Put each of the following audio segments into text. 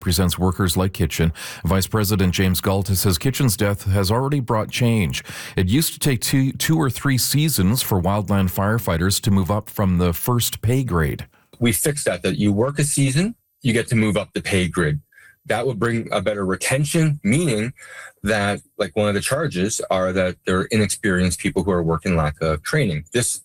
Presents workers like Kitchen. Vice President James Galta says Kitchen's death has already brought change. It used to take two or three seasons for wildland firefighters to move up from the first pay grade. We fixed that you work a season, you get to move up the pay grid. That would bring a better retention, meaning that like one of the charges are that they're inexperienced people who are working lack of training.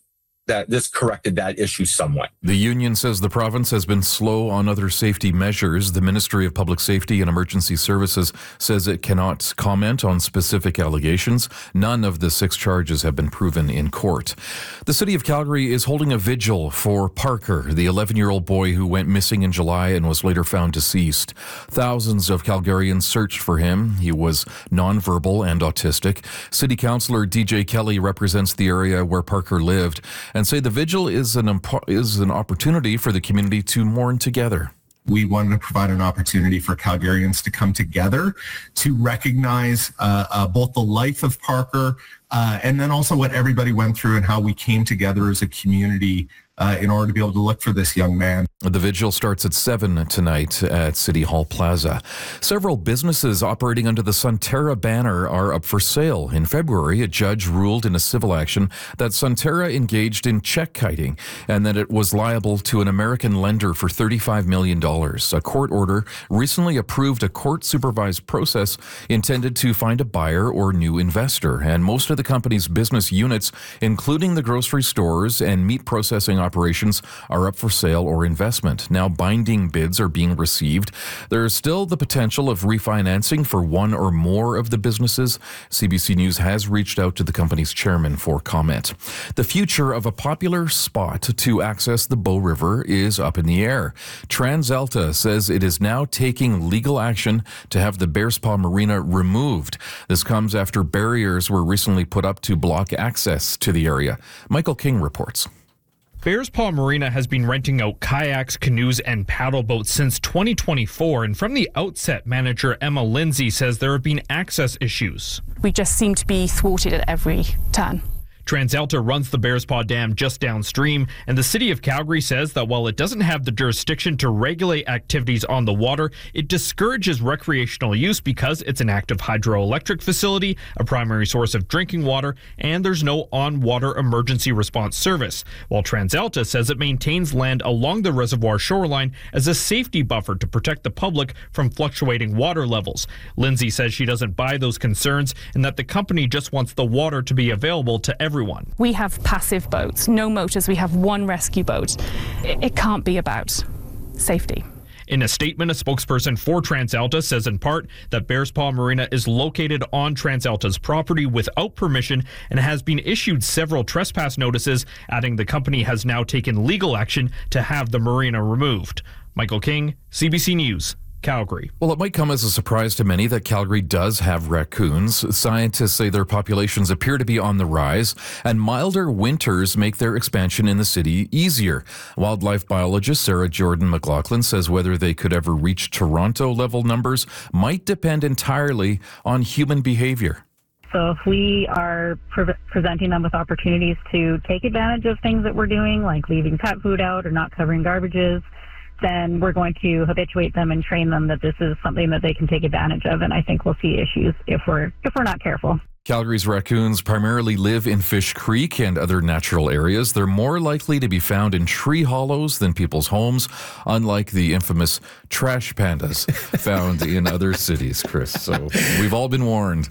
This corrected that issue somewhat. The union says the province has been slow on other safety measures. The Ministry of Public Safety and Emergency Services says it cannot comment on specific allegations. None of the 6 charges have been proven in court. The city of Calgary is holding a vigil for Parker, the 11-year-old boy who went missing in July and was later found deceased. Thousands of Calgarians searched for him. He was nonverbal and autistic. City Councillor DJ Kelly represents the area where Parker lived and say the vigil is an opportunity for the community to mourn together. We wanted to provide an opportunity for Calgarians to come together to recognize both the life of Parker and then also what everybody went through and how we came together as a community in order to be able to look for this young man. The vigil starts at 7 tonight at City Hall Plaza. Several businesses operating under the Sunterra banner are up for sale. In February, a judge ruled in a civil action that Sunterra engaged in check kiting and that it was liable to an American lender for $35 million. A court order recently approved a court-supervised process intended to find a buyer or new investor, and most of the company's business units, including the grocery stores and meat processing operations, are up for sale or investment. Now binding bids are being received. There is still the potential of refinancing for one or more of the businesses. CBC News has reached out to the company's chairman for comment. The future of a popular spot to access the Bow River is up in the air. TransAlta says it is now taking legal action to have the Bearspaw Marina removed. This comes after barriers were recently put up to block access to the area. Michael King reports. Bearspaw Marina has been renting out kayaks, canoes, and paddle boats since 2024, and from the outset, manager Emma Lindsay says there have been access issues. We just seem to be thwarted at every turn. TransAlta runs the Bearspaw Dam just downstream, and the City of Calgary says that while it doesn't have the jurisdiction to regulate activities on the water, it discourages recreational use because it's an active hydroelectric facility, a primary source of drinking water, and there's no on-water emergency response service, while TransAlta says it maintains land along the reservoir shoreline as a safety buffer to protect the public from fluctuating water levels. Lindsay says she doesn't buy those concerns and that the company just wants the water to be available to everyone. We have passive boats, no motors. We have one rescue boat. It can't be about safety. In a statement, a spokesperson for TransAlta says in part that Bearspaw Marina is located on TransAlta's property without permission and has been issued several trespass notices, adding the company has now taken legal action to have the marina removed. Michael King, CBC News, Calgary. Well, it might come as a surprise to many that Calgary does have raccoons. Scientists say their populations appear to be on the rise, and milder winters make their expansion in the city easier. Wildlife biologist Sarah Jordan McLaughlin says whether they could ever reach Toronto-level numbers might depend entirely on human behavior. So if we are presenting them with opportunities to take advantage of things that we're doing, like leaving pet food out or not covering garbages, then we're going to habituate them and train them that this is something that they can take advantage of. And I think we'll see issues if we're not careful. Calgary's raccoons primarily live in Fish Creek and other natural areas. They're more likely to be found in tree hollows than people's homes, unlike the infamous trash pandas found in other cities, Chris. So we've all been warned.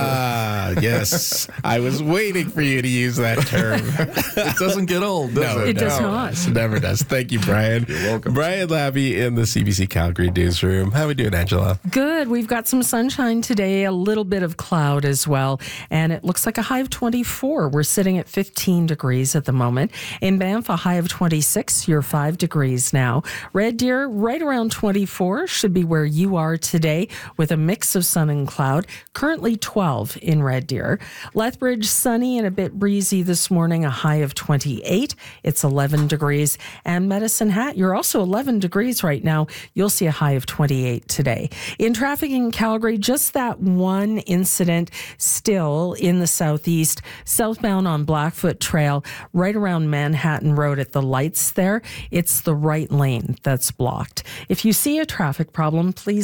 Yes. I was waiting for you to use that term. It doesn't get old, does it? It does not. It never does. Thank you, Brian. You're welcome. Brian Labby in the CBC Calgary newsroom. How are we doing, Angela? Good. We've got some sunshine today, a little bit of cloud as well. And it looks like a high of 24. We're sitting at 15 degrees at the moment. In Banff, a high of 26. You're 5 degrees now. Red Deer, right around 24, should be where you are today with a mix of sun and cloud. Currently 12 in Red Deer. Lethbridge, sunny and a bit breezy this morning, a high of 28. It's 11 degrees. And Medicine Hat, you're also 11 degrees right now. You'll see a high of 28 today. In traffic in Calgary, just that one incident still in the southeast, southbound on Blackfoot Trail, right around Manhattan Road at the lights there. It's the right lane that's blocked. If you see a traffic problem, please